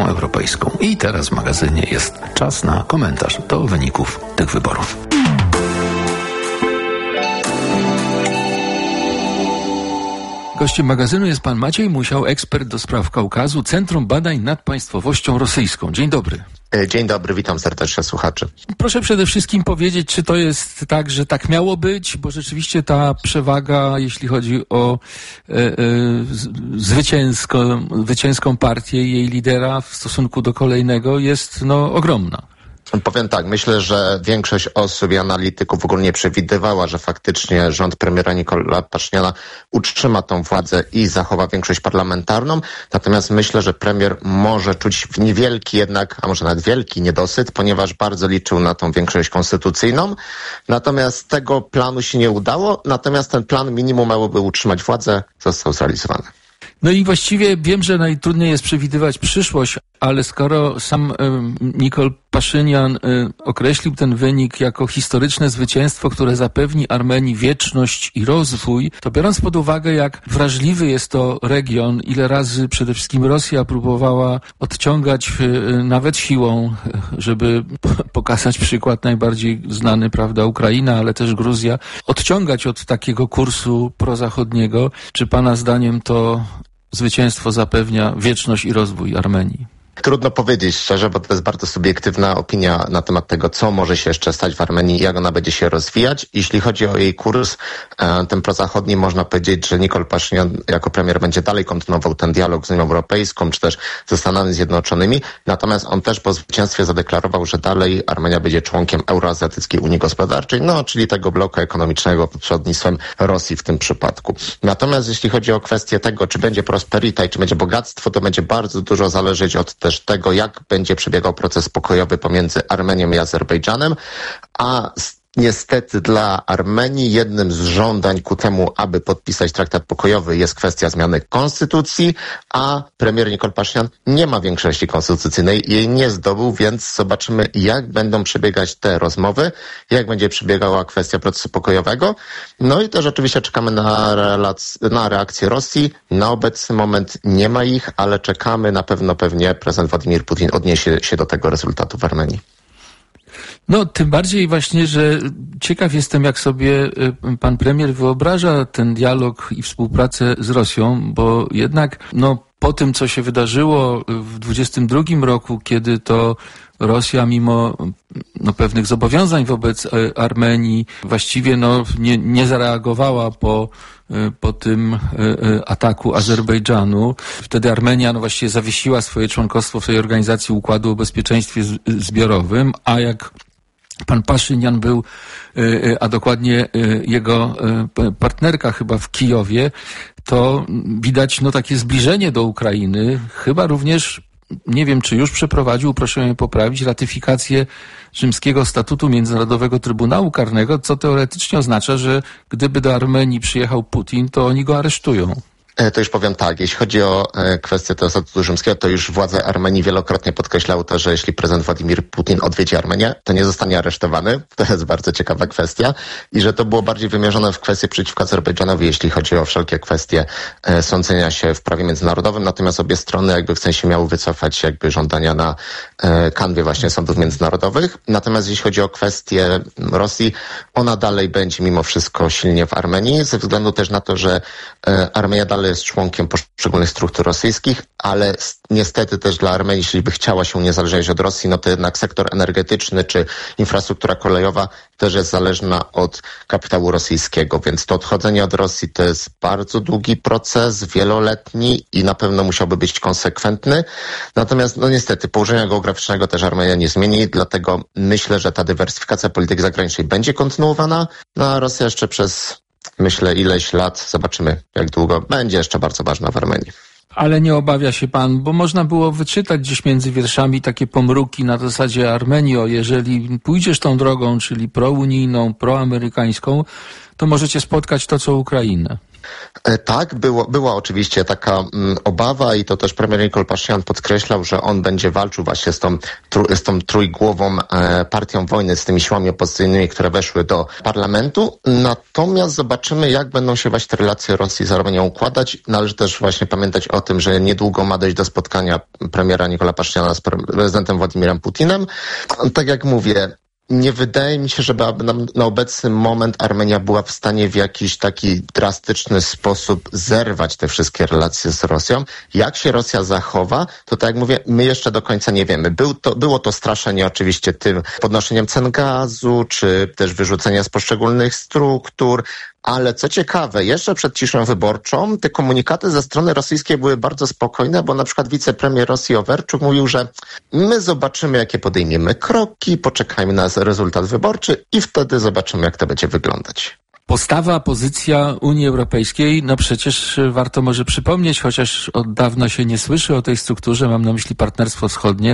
Europejską. I teraz w magazynie jest czas na komentarz do wyników tych wyborów. Gościem magazynu jest pan Maciej Musiał, ekspert do spraw Kaukazu, Centrum Badań nad Państwowością Rosyjską. Dzień dobry. Dzień dobry, witam serdecznie słuchaczy. Proszę przede wszystkim powiedzieć, czy to jest tak, że tak miało być, bo rzeczywiście ta przewaga, jeśli chodzi o zwycięską partię i jej lidera w stosunku do kolejnego jest ogromna. Powiem tak, myślę, że większość osób i analityków w ogóle nie przewidywała, że faktycznie rząd premiera Nikola Pasziniana utrzyma tą władzę i zachowa większość parlamentarną. Natomiast myślę, że premier może czuć niewielki jednak, a może nawet wielki niedosyt, ponieważ bardzo liczył na tą większość konstytucyjną. Natomiast tego planu się nie udało. Natomiast ten plan minimum miałoby utrzymać władzę, został zrealizowany. No i właściwie wiem, że najtrudniej jest przewidywać przyszłość, ale skoro sam Nikol Paszynian określił ten wynik jako historyczne zwycięstwo, które zapewni Armenii wieczność i rozwój, to biorąc pod uwagę, jak wrażliwy jest to region, ile razy przede wszystkim Rosja próbowała odciągać nawet siłą, żeby pokazać przykład najbardziej znany, prawda, Ukraina, ale też Gruzja, odciągać od takiego kursu prozachodniego, czy pana zdaniem to zwycięstwo zapewnia wieczność i rozwój Armenii? Trudno powiedzieć szczerze, bo to jest bardzo subiektywna opinia na temat tego, co może się jeszcze stać w Armenii i jak ona będzie się rozwijać. Jeśli chodzi o jej kurs, ten prozachodni, można powiedzieć, że Nikol Paszynian jako premier będzie dalej kontynuował ten dialog z Unią Europejską, czy też ze Stanami Zjednoczonymi. Natomiast on też po zwycięstwie zadeklarował, że dalej Armenia będzie członkiem Euroazjatyckiej Unii Gospodarczej, czyli tego bloku ekonomicznego pod przewodnictwem Rosji w tym przypadku. Natomiast jeśli chodzi o kwestię tego, czy będzie prosperita i czy będzie bogactwo, to będzie bardzo dużo zależeć od też tego, jak będzie przebiegał proces pokojowy pomiędzy Armenią i Azerbejdżanem, a niestety dla Armenii jednym z żądań ku temu, aby podpisać traktat pokojowy, jest kwestia zmiany konstytucji, a premier Nikol Paszynian nie ma większości konstytucyjnej, jej nie zdobył, więc zobaczymy, jak będą przebiegać te rozmowy, jak będzie przebiegała kwestia procesu pokojowego. No i też oczywiście czekamy na reakcję Rosji. Na obecny moment nie ma ich, ale czekamy, pewnie prezydent Władimir Putin odniesie się do tego rezultatu w Armenii. No, tym bardziej właśnie, że ciekaw jestem, jak sobie pan premier wyobraża ten dialog i współpracę z Rosją, bo jednak, po tym, co się wydarzyło w 2022 roku, kiedy to Rosja mimo pewnych zobowiązań wobec Armenii właściwie nie zareagowała po tym ataku Azerbejdżanu. Wtedy Armenia właściwie zawiesiła swoje członkostwo w tej organizacji Układu o Bezpieczeństwie Zbiorowym, a jak pan Paszynian był, a dokładnie jego partnerka chyba w Kijowie, to widać takie zbliżenie do Ukrainy. Chyba również, nie wiem czy już przeprowadził, proszę mnie poprawić, ratyfikację Rzymskiego Statutu Międzynarodowego Trybunału Karnego, co teoretycznie oznacza, że gdyby do Armenii przyjechał Putin, to oni go aresztują. To już powiem tak, jeśli chodzi o kwestię tego statutu rzymskiego, to już władze Armenii wielokrotnie podkreślały to, że jeśli prezydent Władimir Putin odwiedzi Armenię, to nie zostanie aresztowany. To jest bardzo ciekawa kwestia. I że to było bardziej wymierzone w kwestie przeciwko Azerbejdżanowi, jeśli chodzi o wszelkie kwestie sądzenia się w prawie międzynarodowym. Natomiast obie strony w się miały wycofać żądania na kanwie właśnie sądów międzynarodowych. Natomiast jeśli chodzi o kwestię Rosji, ona dalej będzie mimo wszystko silnie w Armenii, ze względu też na to, że Armenia dalej jest członkiem poszczególnych struktur rosyjskich, ale niestety też dla Armenii, jeśli by chciała się uniezależniać od Rosji, to jednak sektor energetyczny czy infrastruktura kolejowa też jest zależna od kapitału rosyjskiego, więc to odchodzenie od Rosji to jest bardzo długi proces, wieloletni i na pewno musiałby być konsekwentny. Natomiast niestety położenia geograficznego też Armenia nie zmieni, dlatego myślę, że ta dywersyfikacja polityki zagranicznej będzie kontynuowana, a Rosja jeszcze przez ileś lat, zobaczymy jak długo, będzie jeszcze bardzo ważna w Armenii. Ale nie obawia się pan, bo można było wyczytać gdzieś między wierszami takie pomruki na zasadzie Armenio, jeżeli pójdziesz tą drogą, czyli prounijną, proamerykańską, to możecie spotkać to, co Ukrainę. Tak, była oczywiście taka obawa i to też premier Nikol Pashinyan podkreślał, że on będzie walczył właśnie z tą trójgłową partią wojny, z tymi siłami opozycyjnymi, które weszły do parlamentu. Natomiast zobaczymy, jak będą się właśnie te relacje Rosji z Armenią układać. Należy też właśnie pamiętać o tym, że niedługo ma dojść do spotkania premiera Nikola Paszyniana z prezydentem Władimirem Putinem. Tak jak mówię, nie wydaje mi się, żeby na obecny moment Armenia była w stanie w jakiś taki drastyczny sposób zerwać te wszystkie relacje z Rosją. Jak się Rosja zachowa, to tak jak mówię, my jeszcze do końca nie wiemy. Było to straszenie oczywiście tym podnoszeniem cen gazu, czy też wyrzucenia z poszczególnych struktur, ale co ciekawe, jeszcze przed ciszą wyborczą te komunikaty ze strony rosyjskiej były bardzo spokojne, bo na przykład wicepremier Rosji Owerczuk mówił, że my zobaczymy, jakie podejmiemy kroki, poczekajmy na rezultat wyborczy i wtedy zobaczymy, jak to będzie wyglądać. Postawa, pozycja Unii Europejskiej, no przecież warto może przypomnieć, chociaż od dawna się nie słyszy o tej strukturze, mam na myśli Partnerstwo Wschodnie,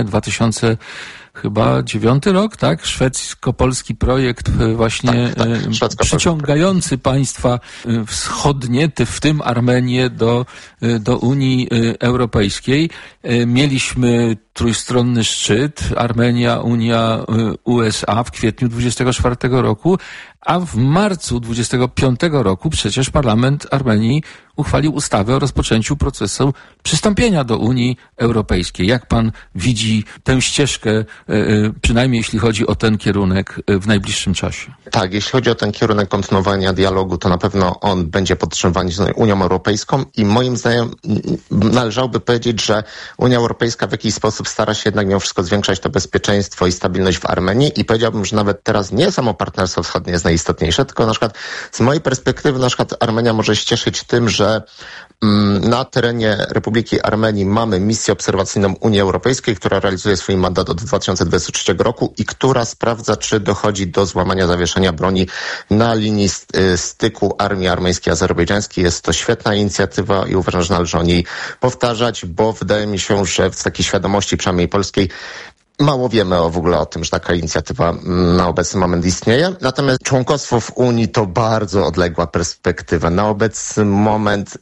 2009 rok, tak? Szwedzko-polski projekt właśnie przyciągający państwa wschodnie, w tym Armenię, do Unii Europejskiej. Mieliśmy trójstronny szczyt, Armenia, Unia, USA w kwietniu 24 roku, a w marcu 25 roku przecież parlament Armenii uchwalił ustawę o rozpoczęciu procesu przystąpienia do Unii Europejskiej. Jak pan widzi tę ścieżkę, przynajmniej jeśli chodzi o ten kierunek w najbliższym czasie? Tak, jeśli chodzi o ten kierunek kontynuowania dialogu, to na pewno on będzie podtrzymywany z Unią Europejską i moim zdaniem należałoby powiedzieć, że Unia Europejska w jakiś sposób stara się jednak mimo wszystko zwiększać to bezpieczeństwo i stabilność w Armenii i powiedziałbym, że nawet teraz nie samo Partnerstwo Wschodnie jest najistotniejsze, tylko na przykład z mojej perspektywy na przykład Armenia może się cieszyć tym, że na terenie Republiki Armenii mamy misję obserwacyjną Unii Europejskiej, która realizuje swój mandat od 2023 roku i która sprawdza, czy dochodzi do złamania zawieszenia broni na linii styku armii armeńskiej i azerbejdżańskiej. Jest to świetna inicjatywa i uważam, że należy o niej powtarzać, bo wydaje mi się, że w takiej świadomości, przynajmniej polskiej, mało wiemy w ogóle o tym, że taka inicjatywa na obecny moment istnieje. Natomiast członkostwo w Unii to bardzo odległa perspektywa. Na obecny moment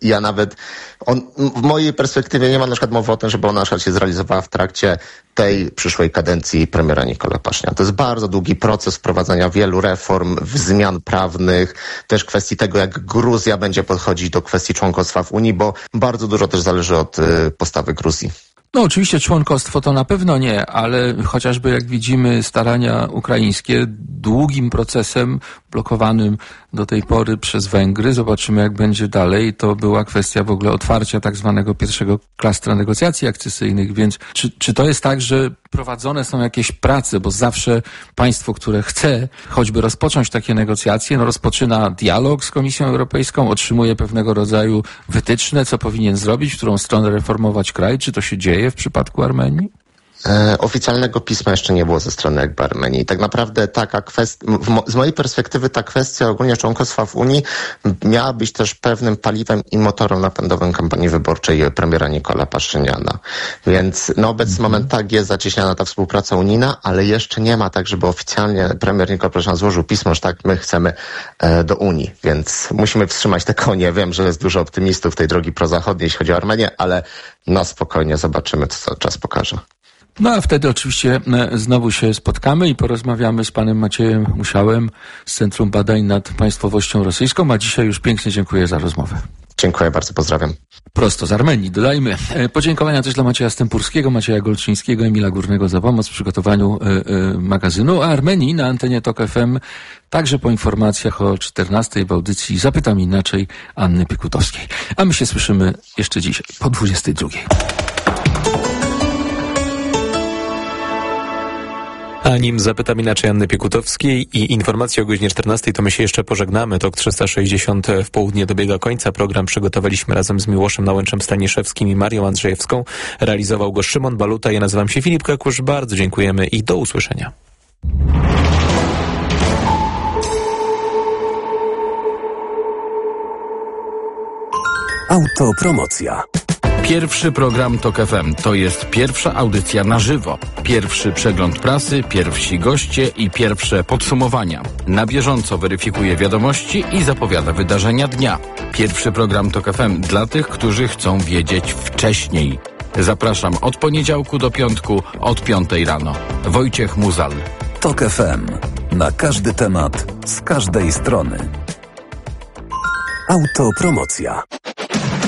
w mojej perspektywie nie ma na przykład mowy o tym, żeby ona na przykład się zrealizowała w trakcie tej przyszłej kadencji premiera Nikola Paszyniana. To jest bardzo długi proces wprowadzania wielu reform, zmian prawnych, też kwestii tego, jak Gruzja będzie podchodzić do kwestii członkostwa w Unii, bo bardzo dużo też zależy od postawy Gruzji. No oczywiście członkostwo to na pewno nie, ale chociażby jak widzimy starania ukraińskie długim procesem blokowanym do tej pory przez Węgry. Zobaczymy jak będzie dalej. To była kwestia w ogóle otwarcia tak zwanego pierwszego klastra negocjacji akcesyjnych, więc czy to jest tak, że prowadzone są jakieś prace, bo zawsze państwo, które chce choćby rozpocząć takie negocjacje, rozpoczyna dialog z Komisją Europejską, otrzymuje pewnego rodzaju wytyczne, co powinien zrobić, w którą stronę reformować kraj. Czy to się dzieje w przypadku Armenii? Oficjalnego pisma jeszcze nie było ze strony jakby Armenii. Tak naprawdę taka kwestia, z mojej perspektywy ta kwestia ogólnie członkostwa w Unii miała być też pewnym paliwem i motorem napędowym kampanii wyborczej premiera Nikola Paszyniana. Więc na obecny moment tak jest zacieśniana ta współpraca unijna, ale jeszcze nie ma tak, żeby oficjalnie premier Nikola Paszynian złożył pismo, że tak my chcemy do Unii. Więc musimy wstrzymać te konie. Wiem, że jest dużo optymistów tej drogi prozachodniej, jeśli chodzi o Armenię, ale na spokojnie zobaczymy, co czas pokaże. No a wtedy oczywiście znowu się spotkamy i porozmawiamy z panem Maciejem Musiałem z Centrum Badań nad Państwowością Rosyjską, a dzisiaj już pięknie dziękuję za rozmowę. Dziękuję bardzo, pozdrawiam. Prosto z Armenii, dodajmy. Podziękowania też dla Macieja Stępurskiego, Macieja Golczyńskiego, Emila Górnego za pomoc w przygotowaniu magazynu, a Armenii na antenie TOK FM także po informacjach o 14:00 w audycji Zapytam Inaczej Anny Piekutowskiej. A my się słyszymy jeszcze dzisiaj po 22:00. A nim zapytam inaczej Anny Piekutowskiej i informacje o godzinie 14:00, to my się jeszcze pożegnamy. TOK 360 w południe dobiega końca. Program przygotowaliśmy razem z Miłoszem Nałęczem Staniszewskim i Marią Andrzejewską. Realizował go Szymon Baluta. Ja nazywam się Filip Kakusz. Bardzo dziękujemy i do usłyszenia. Autopromocja. Pierwszy program TOK FM to jest pierwsza audycja na żywo. Pierwszy przegląd prasy, pierwsi goście i pierwsze podsumowania. Na bieżąco weryfikuje wiadomości i zapowiada wydarzenia dnia. Pierwszy program TOK FM dla tych, którzy chcą wiedzieć wcześniej. Zapraszam od poniedziałku do piątku od 5 rano. Wojciech Muzal. TOK FM. Na każdy temat, z każdej strony. Autopromocja.